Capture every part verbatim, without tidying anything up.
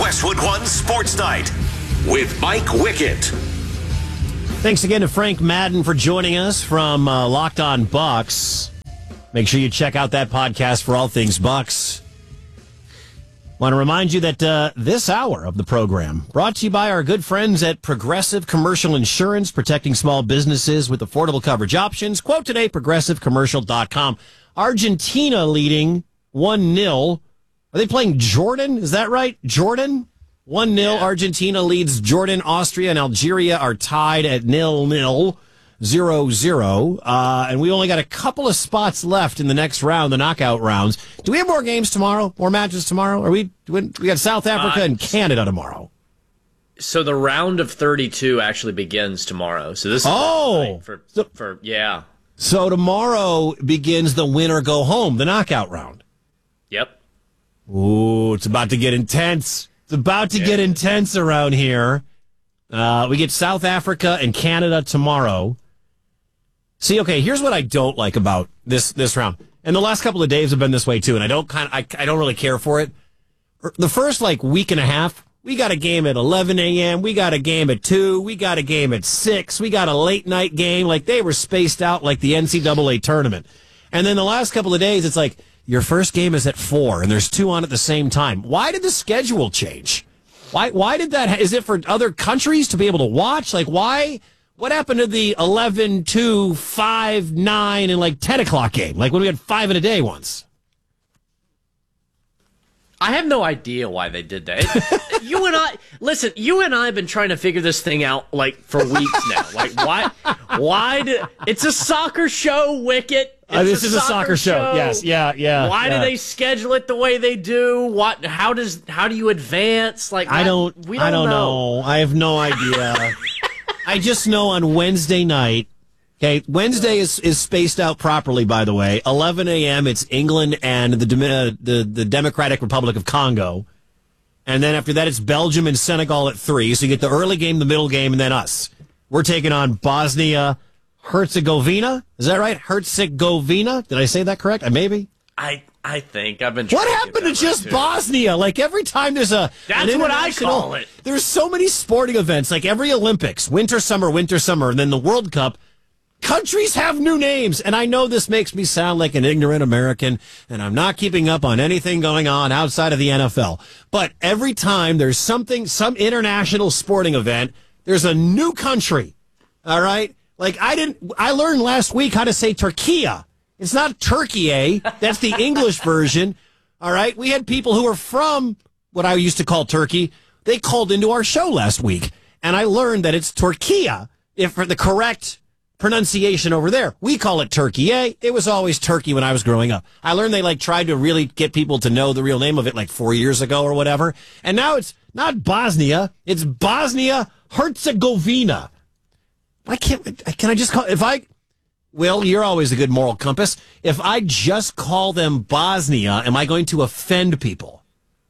Westwood One Sports Night with Mike Wickett. Thanks again to Frank Madden for joining us from uh, Locked On Bucks. Make sure you check out that podcast for all things Bucks. Want to remind you that uh, this hour of the program brought to you by our good friends at Progressive Commercial Insurance, protecting small businesses with affordable coverage options. Quote today, progressive commercial dot com. Argentina leading one nil. Are they playing Jordan? Is that right? Jordan? one nil. Yeah. Argentina leads Jordan. Austria and Algeria are tied at nil nil, zero zero. Uh, and we only got a couple of spots left in the next round, the knockout rounds. Do we have more games tomorrow? More matches tomorrow? Are we? We got South Africa uh, and Canada tomorrow. So the round of thirty-two actually begins tomorrow. So this is oh, for, so, for yeah. So tomorrow begins the win or go home, the knockout round. Yep. Ooh, it's about to get intense. It's about to yeah. get intense around here. Uh, we get South Africa and Canada tomorrow. See, okay, here's what I don't like about this this round. And the last couple of days have been this way too, and I don't kind of I, I don't really care for it. The first like week and a half, we got a game at eleven a.m., we got a game at two, we got a game at six, we got a late night game. Like they were spaced out like the N C double A tournament. And then the last couple of days, it's like your first game is at four, and there's two on at the same time. Why did the schedule change? Why Why did that? Is it for other countries to be able to watch? Like, why? What happened to the eleven, two, five, nine, and like ten o'clock game? Like when we had five in a day once? I have no idea why they did that. you and I, listen, you and I have been trying to figure this thing out like for weeks now. Like, why? Why did it's a soccer show, Wicket? Uh, this a is a soccer show. show. Yes, yeah, yeah. Why yeah. do they schedule it the way they do? What? How does? How do you advance? Like, I don't. We don't, I don't know. know. I have no idea. I just know on Wednesday night. Okay, Wednesday is, is spaced out properly. By the way, eleven a.m. It's England and the uh, the the Democratic Republic of Congo, and then after that it's Belgium and Senegal at three. So you get the early game, the middle game, and then us. We're taking on Bosnia. Herzegovina, is that right? Herzegovina, did I say that correct? Uh, maybe. I I think I've been. What happened to, to just right Bosnia? Like every time there's a that's what I call it. There's so many sporting events, like every Olympics, winter, summer, winter, summer, and then the World Cup. Countries have new names, and I know this makes me sound like an ignorant American, and I'm not keeping up on anything going on outside of the N F L. But every time there's something, some international sporting event, there's a new country. All right. Like, I didn't, I learned last week how to say Turkiya. It's not Turkey, eh? That's the English version. All right. We had people who were from what I used to call Turkey. They called into our show last week, and I learned that it's Turkiya, if for the correct pronunciation over there. We call it Turkey, eh? It was always Turkey when I was growing up. I learned they like tried to really get people to know the real name of it like four years ago or whatever. And now it's not Bosnia. It's Bosnia Herzegovina. I can't, can I just call, if I, Will, you're always a good moral compass. If I just call them Bosnia, am I going to offend people?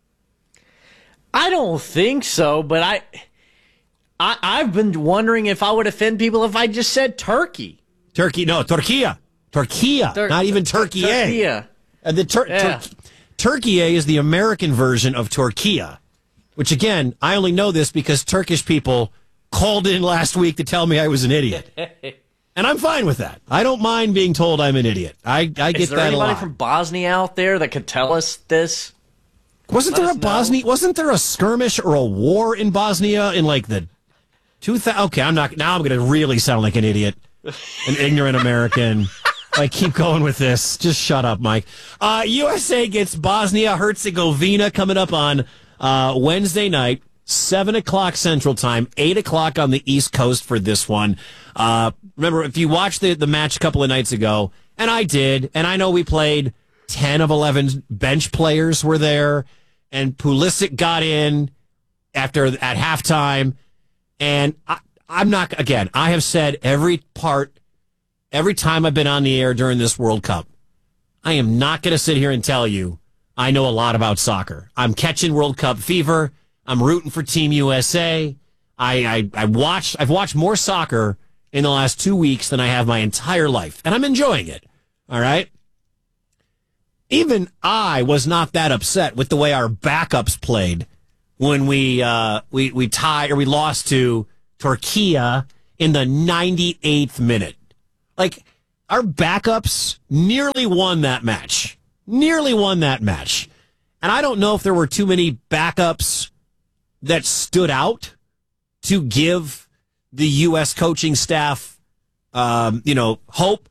I don't think so, but I, I I've been wondering if I would offend people if I just said Turkey. Turkey, no, Turkiya. Turkiya, Tur- not even Turkey. Turkiya. And the tur- yeah. tur- Turkey is the American version of Turkiya, which again, I only know this because Turkish people called in last week to tell me I was an idiot. And I'm fine with that. I don't mind being told I'm an idiot. I, I get that a lot. Is there anybody from Bosnia out there that could tell us this? Wasn't Let there a Bosnia? Know. Wasn't there a skirmish or a war in Bosnia in like the two thousand? Okay, I'm not. Now I'm going to really sound like an idiot, an ignorant American. I keep going with this. Just shut up, Mike. Uh, U S A gets Bosnia Herzegovina coming up on uh, Wednesday night. seven o'clock Central Time, eight o'clock on the East Coast for this one. Uh, remember, if you watched the, the match a couple of nights ago, and I did, and I know we played ten of eleven bench players were there, and Pulisic got in after at halftime, and I, I'm not, again, I have said every part, every time I've been on the air during this World Cup, I am not going to sit here and tell you I know a lot about soccer. I'm catching World Cup fever. I'm rooting for Team U S A. I, I, I watched, I've watched more soccer in the last two weeks than I have my entire life, and I'm enjoying it. All right? Even I was not that upset with the way our backups played when we uh, we we tied or we lost to Turkey in the ninety-eighth minute. Like, our backups nearly won that match. Nearly won that match. And I don't know if there were too many backups that stood out to give the U S coaching staff, um, you know, hope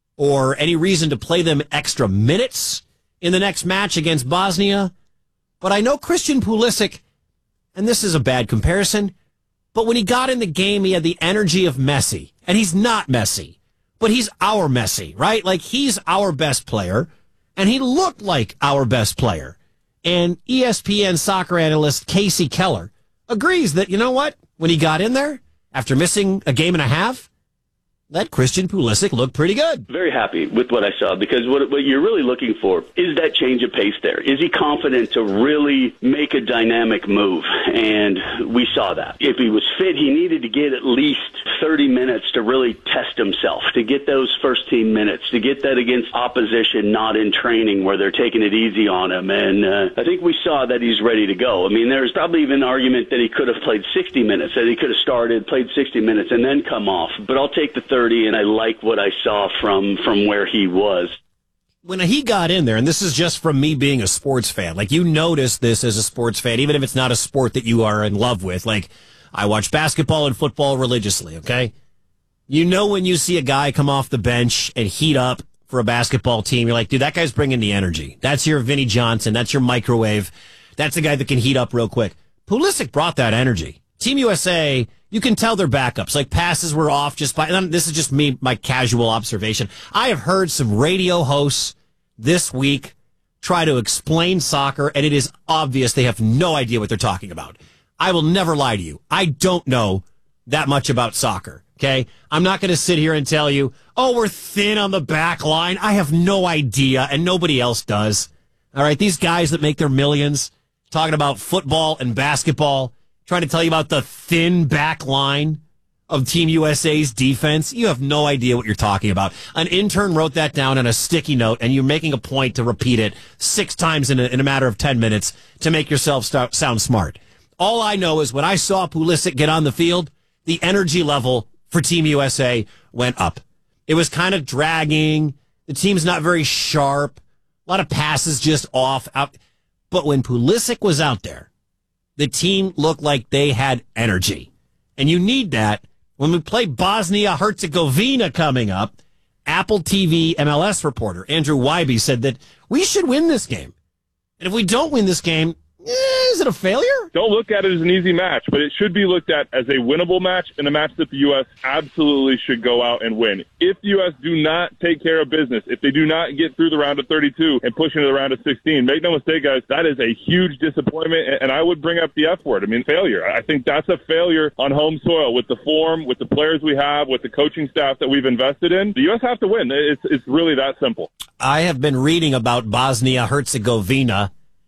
or any reason to play them extra minutes in the next match against Bosnia. But I know Christian Pulisic, and this is a bad comparison, but when he got in the game, he had the energy of Messi. And he's not Messi, but he's our Messi, right? Like, he's our best player, and he looked like our best player. And E S P N soccer analyst Casey Keller agrees that, you know what? When he got in there, after missing a game and a half, let Christian Pulisic look pretty good. Very happy with what I saw, because what, what you're really looking for is that change of pace there. Is he confident to really make a dynamic move? And we saw that. If he was fit, he needed to get at least thirty minutes to really test himself, to get those first team minutes, to get that against opposition, not in training where they're taking it easy on him. And uh, I think we saw that he's ready to go. I mean, there's probably even an argument that he could have played sixty minutes, that he could have started, played sixty minutes, and then come off. But I'll take the thirty, and I like what I saw from, from where he was. When he got in there, and this is just from me being a sports fan, like, you notice this as a sports fan, even if it's not a sport that you are in love with. Like, I watch basketball and football religiously, okay? You know when you see a guy come off the bench and heat up for a basketball team, you're like, dude, that guy's bringing the energy. That's your Vinnie Johnson. That's your microwave. That's the guy that can heat up real quick. Pulisic brought that energy. Team U S A, you can tell they're backups. Like, passes were off just by, this is just me, my casual observation. I have heard some radio hosts this week try to explain soccer, and it is obvious they have no idea what they're talking about. I will never lie to you. I don't know that much about soccer, okay? I'm not going to sit here and tell you, oh, we're thin on the back line. I have no idea, and nobody else does. All right, these guys that make their millions talking about football and basketball, trying to tell you about the thin back line of Team U S A's defense, you have no idea what you're talking about. An intern wrote that down on a sticky note, and you're making a point to repeat it six times in a, in a matter of ten minutes to make yourself start, sound smart. All I know is when I saw Pulisic get on the field, the energy level for Team U S A went up. It was kind of dragging. The team's not very sharp. A lot of passes just off. Out. But when Pulisic was out there, the team looked like they had energy. And you need that when we play Bosnia-Herzegovina coming up. Apple T V M L S reporter Andrew Wybe said that we should win this game. And if we don't win this game, eh, is it a failure? Don't look at it as an easy match, but it should be looked at as a winnable match and a match that the U S absolutely should go out and win. If the U S do not take care of business, if they do not get through the round of thirty-two and push into the round of sixteen, make no mistake, guys, that is a huge disappointment, and I would bring up the F word. I mean, failure. I think that's a failure on home soil with the form, with the players we have, with the coaching staff that we've invested in. The U S have to win. It's, it's really that simple. I have been reading about Bosnia-Herzegovina.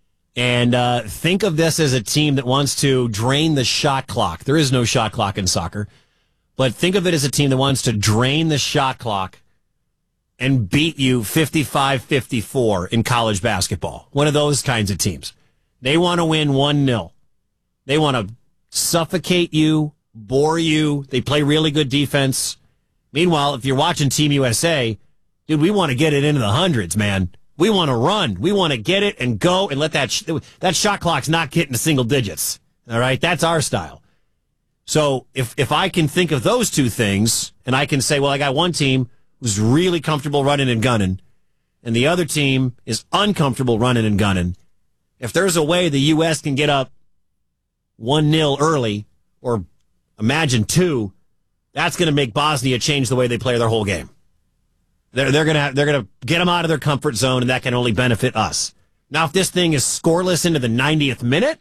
And uh, think of this as a team that wants to drain the shot clock. There is no shot clock in soccer. But think of it as a team that wants to drain the shot clock and beat you fifty-five fifty-four in college basketball. One of those kinds of teams. They want to win one nil. They want to suffocate you, bore you. They play really good defense. Meanwhile, if you're watching Team U S A, dude, we want to get it into the hundreds, man. We want to run. We want to get it and go and let that sh- that shot clock's not getting to single digits. All right, that's our style. So if if I can think of those two things, and I can say, well, I got one team who's really comfortable running and gunning, and the other team is uncomfortable running and gunning. If there's a way the U S can get up one nil early, or imagine two, that's going to make Bosnia change the way they play their whole game. They're, they're gonna they're gonna get them out of their comfort zone, and that can only benefit us. Now, if this thing is scoreless into the ninetieth minute,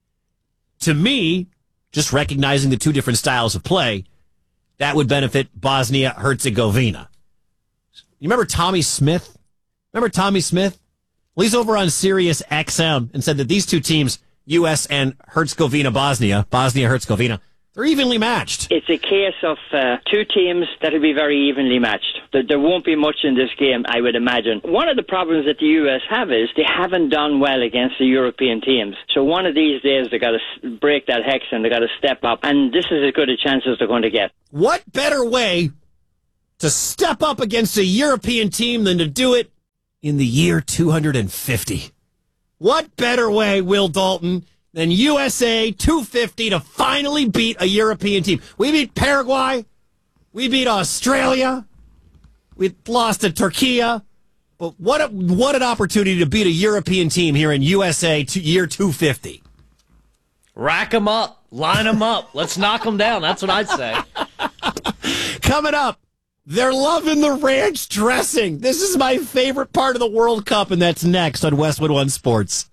to me, just recognizing the two different styles of play, that would benefit Bosnia-Herzegovina. You remember Tommy Smith? Remember Tommy Smith? Well, he's over on Sirius X M and said that these two teams, U S and Herzegovina, Bosnia, Bosnia-Herzegovina, They're evenly matched. It's a case of uh, two teams that will be very evenly matched. There, there won't be much in this game, I would imagine. One of the problems that the U S have is they haven't done well against the European teams. So one of these days they got to break that hex and they got to step up. And this is as good a chance as they're going to get. What better way to step up against a European team than to do it in the year two hundred fifty? What better way, Will Dalton, than U S A two fifty to finally beat a European team? We beat Paraguay. We beat Australia. We lost to Turkey. But what a, what an opportunity to beat a European team here in U S A to year two fifty. Rack them up. Line them up. Let's knock them down. That's what I'd say. Coming up, they're loving the ranch dressing. This is my favorite part of the World Cup, and that's next on Westwood One Sports.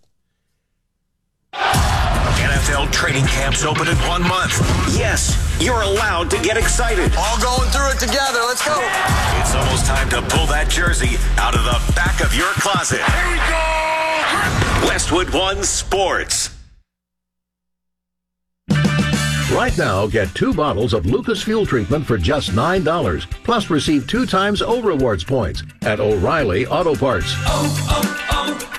N F L training camps open in one month. Yes, you're allowed to get excited. All going through it together. Let's go. It's almost time to pull that jersey out of the back of your closet. Here we go. Westwood One Sports. Right now, get two bottles of Lucas Fuel Treatment for just nine dollars. Plus, receive two times O Rewards points at O'Reilly Auto Parts. Oh,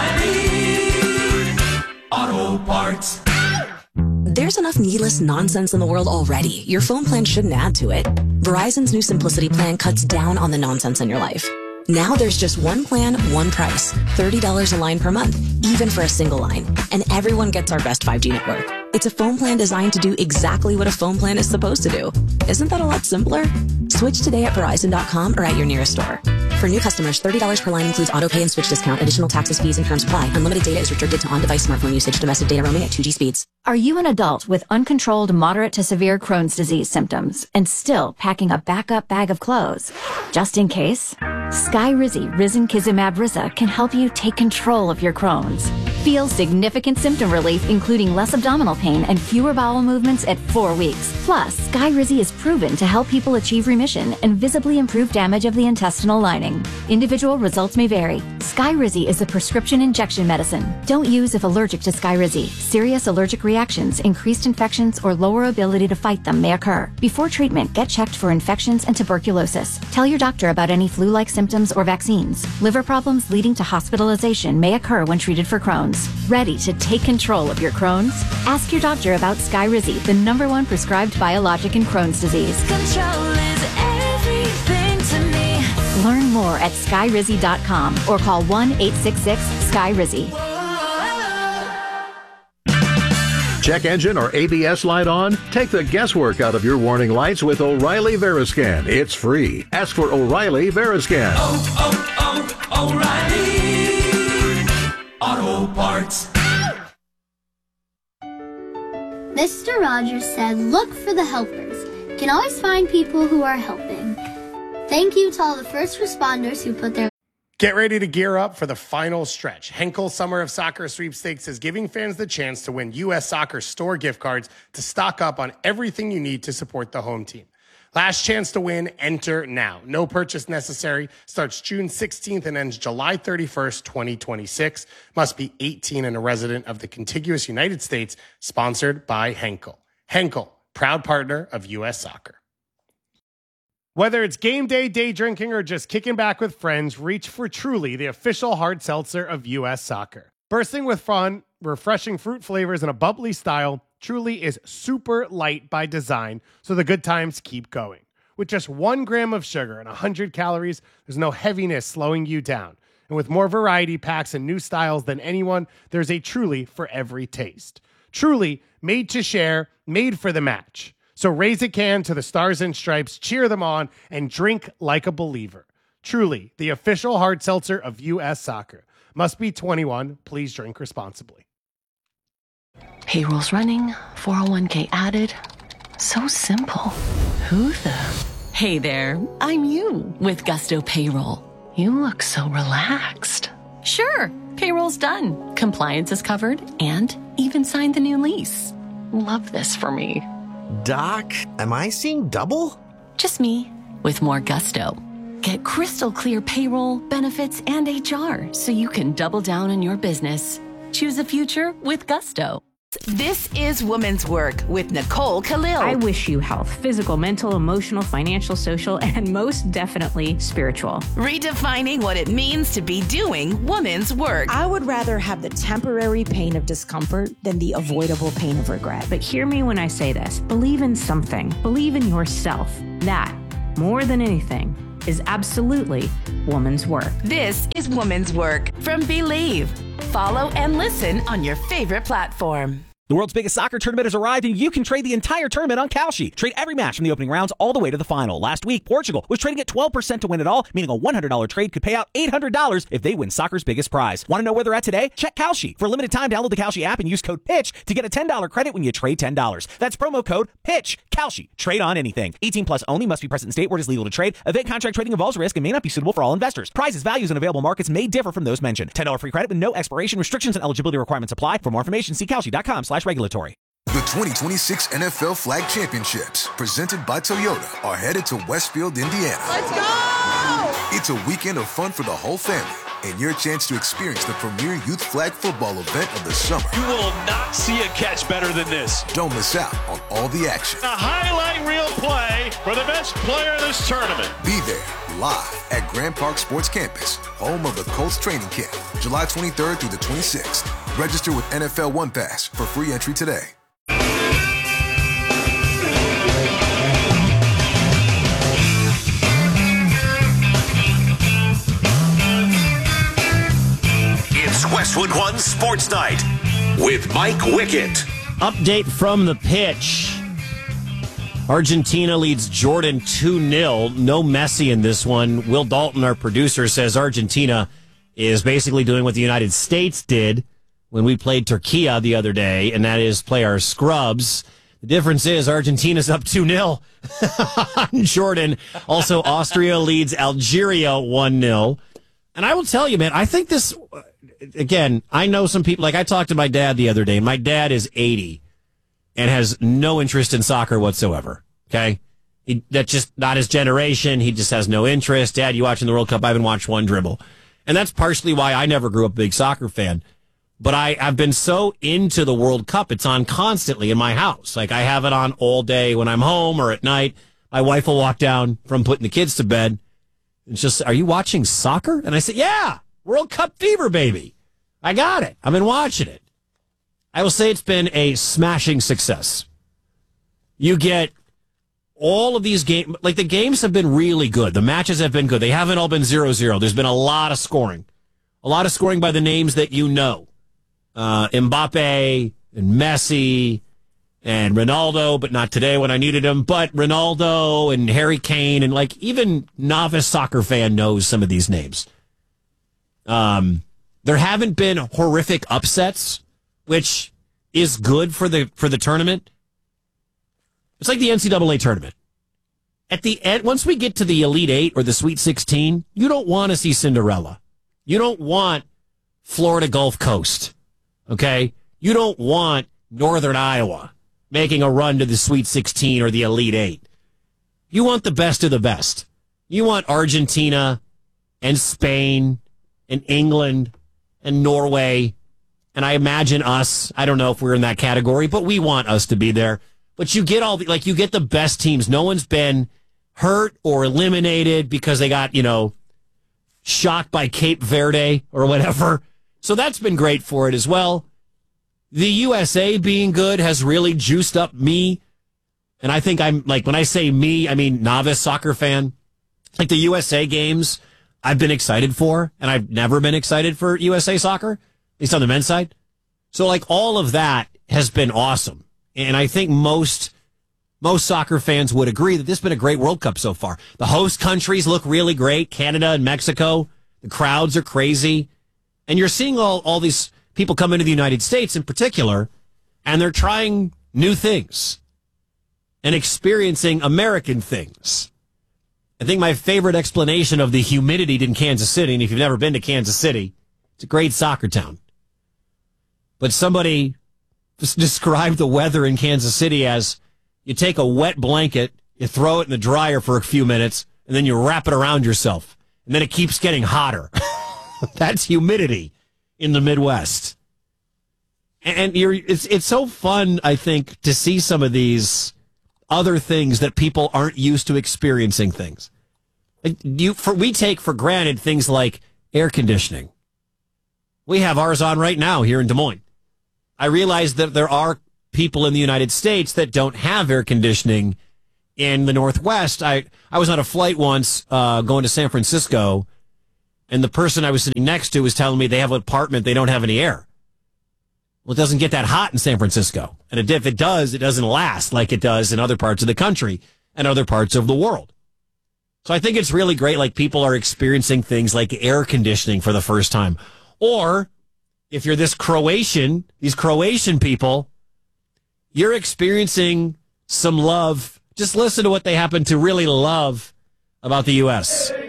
oh, oh, O'Reilly Auto Parts. There's enough needless nonsense in the world already. Your phone plan shouldn't add to it. Verizon's new Simplicity plan cuts down on the nonsense in your life. Now there's just one plan, one price. thirty dollars a line per month, even for a single line. And everyone gets our best five G network. It's a phone plan designed to do exactly what a phone plan is supposed to do. Isn't that a lot simpler? Switch today at Verizon dot com or at your nearest store. For new customers, thirty dollars per line includes auto pay and switch discount. Additional taxes, fees, and terms apply. Unlimited data is restricted to on-device smartphone usage. Domestic data roaming at two G speeds. Are you an adult with uncontrolled moderate to severe Crohn's disease symptoms and still packing a backup bag of clothes? Just in case, Skyrizi Risankizumab Riza can help you take control of your Crohn's. Feel significant symptom relief, including less abdominal pain and fewer bowel movements at four weeks. Plus, Skyrizi is proven to help people achieve remission and visibly improve damage of the intestinal lining. Individual results may vary. Skyrizi is a prescription injection medicine. Don't use if allergic to Skyrizi. Serious allergic reactions, increased infections, or lower ability to fight them may occur. Before treatment, get checked for infections and tuberculosis. Tell your doctor about any flu-like symptoms or vaccines. Liver problems leading to hospitalization may occur when treated for Crohn's. Ready to take control of your Crohn's? Ask your doctor about Skyrizi, the number one prescribed biologic in Crohn's disease. Control is everything to me. Learn more at skyrizi dot com or call one eight six six Skyrizi. Check engine or A B S light on? Take the guesswork out of your warning lights with O'Reilly Veriscan. It's free. Ask for O'Reilly Veriscan. Oh, oh, oh, O'Reilly Auto Parts. Mister Rogers said, look for the helpers. You can always find people who are helping. Thank you to all the first responders who put their... Get ready to gear up for the final stretch. Henkel Summer of Soccer Sweepstakes is giving fans the chance to win U S Soccer store gift cards to stock up on everything you need to support the home team. Last chance to win, enter now. No purchase necessary. Starts June sixteenth and ends July thirty-first, twenty twenty-six. Must be eighteen and a resident of the contiguous United States. Sponsored by Henkel. Henkel, proud partner of U S Soccer. Whether it's game day, day drinking, or just kicking back with friends, reach for Truly, the official hard seltzer of U S Soccer. Bursting with fun, refreshing fruit flavors, and a bubbly style, Truly is super light by design, so the good times keep going. With just one gram of sugar and one hundred calories, there's no heaviness slowing you down. And with more variety packs and new styles than anyone, there's a Truly for every taste. Truly, made to share, made for the match. So raise a can to the Stars and Stripes, cheer them on, and drink like a believer. Truly, the official hard seltzer of U S Soccer. Must be twenty-one. Please drink responsibly. Payroll's running, four oh one k added. So simple. Who the? Hey there, I'm you with Gusto Payroll. You look so relaxed. Sure, payroll's done. Compliance is covered and even signed the new lease. Love this for me. Doc, am I seeing double? Just me, with more gusto. Get crystal clear payroll, benefits, and H R so you can double down on your business. Choose a future with Gusto. This is Women's Work with Nicole Khalil. I wish you health, physical, mental, emotional, financial, social, and most definitely spiritual. Redefining what it means to be doing women's work. I would rather have the temporary pain of discomfort than the avoidable pain of regret. But hear me when I say this. Believe in something. Believe in yourself. That, more than anything, is absolutely woman's work. This is Women's Work from Believe. Follow and listen on your favorite platform. The world's biggest soccer tournament has arrived, and you can trade the entire tournament on Kalshi. Trade every match from the opening rounds all the way to the final. Last week, Portugal was trading at twelve percent to win it all, meaning a one hundred dollars trade could pay out eight hundred dollars if they win soccer's biggest prize. Want to know where they're at today? Check Kalshi. For a limited time, download the Kalshi app and use code PITCH to get a ten dollars credit when you trade ten dollars. That's promo code PITCH. Kalshi. Trade on anything. eighteen plus only. Must be present in state where it is legal to trade. Event contract trading involves risk and may not be suitable for all investors. Prizes, values, and available markets may differ from those mentioned. ten dollars free credit with no expiration. Restrictions and eligibility requirements apply. For more information, see Kalshi.com slash regulatory. The twenty twenty-six N F L Flag Championships, presented by Toyota, are headed to Westfield, Indiana. Let's go! It's a weekend of fun for the whole family and your chance to experience the premier youth flag football event of the summer. You will not see a catch better than this. Don't miss out on all the action. A highlight reel play for the best player in this tournament. Be there live at Grand Park Sports Campus, home of the Colts training camp, July twenty-third through the twenty-sixth. Register with N F L One Pass for free entry today. It's Westwood One Sports Night with Mike Wickett. Update from the pitch. Argentina leads Jordan two nil. No Messi in this one. Will Dalton, our producer, says Argentina is basically doing what the United States did when we played Turkey the other day, and that is play our scrubs. The difference is Argentina's up two nil on Jordan. Also, Austria leads Algeria one nil. And I will tell you, man, I think this, again, I know some people, like I talked to my dad the other day. My dad is eighty and has no interest in soccer whatsoever, okay? He, that's just not his generation. He just has no interest. Dad, you watching the World Cup? I haven't watched one dribble. And that's partially why I never grew up a big soccer fan. But I, I've been so into the World Cup, it's on constantly in my house. Like, I have it on all day when I'm home or at night. My wife will walk down from putting the kids to bed. It's just, are you watching soccer? And I said, yeah, World Cup fever, baby. I got it. I've been watching it. I will say it's been a smashing success. You get all of these games, like the games have been really good. The matches have been good. They haven't all been zero zero. There's been a lot of scoring. A lot of scoring by the names that you know. Uh, Mbappe and Messi and Ronaldo, but not today when I needed him. But Ronaldo and Harry Kane, and like even novice soccer fan knows some of these names. Um, there haven't been horrific upsets, which is good for the for the tournament. It's like the N C double A tournament. At the end, once we get to the Elite Eight or the Sweet sixteen, you don't want to see Cinderella. You don't want Florida Gulf Coast. Okay? You don't want Northern Iowa making a run to the Sweet sixteen or the Elite Eight. You want the best of the best. You want Argentina and Spain and England and Norway. And I imagine us, I don't know if we're in that category, but we want us to be there. But you get all the, like, you get the best teams. No one's been hurt or eliminated because they got, you know, shocked by Cape Verde or whatever. So that's been great for it as well. The U S A being good has really juiced up me. And I think I'm, like, when I say me, I mean novice soccer fan. Like, the U S A games I've been excited for, and I've never been excited for U S A soccer, at least on the men's side. So, like, all of that has been awesome. And I think most most soccer fans would agree that this has been a great World Cup so far. The host countries look really great, Canada and Mexico. The crowds are crazy. And you're seeing all, all these people come into the United States in particular, and they're trying new things and experiencing American things. I think my favorite explanation of the humidity in Kansas City, and if you've never been to Kansas City, it's a great soccer town. But somebody just described the weather in Kansas City as you take a wet blanket, you throw it in the dryer for a few minutes, and then you wrap it around yourself. And then it keeps getting hotter. That's humidity in the Midwest. And you're it's it's so fun, I think, to see some of these other things that people aren't used to experiencing things. You for we take for granted things like air conditioning. We have ours on right now here in Des Moines. I realize that there are people in the United States that don't have air conditioning in the Northwest. I, I was on a flight once uh, going to San Francisco, and the person I was sitting next to was telling me they have an apartment, they don't have any air. Well, it doesn't get that hot in San Francisco. And if it does, it doesn't last like it does in other parts of the country and other parts of the world. So I think it's really great, like people are experiencing things like air conditioning for the first time. Or if you're this Croatian, these Croatian people, you're experiencing some love. Just listen to what they happen to really love about the U S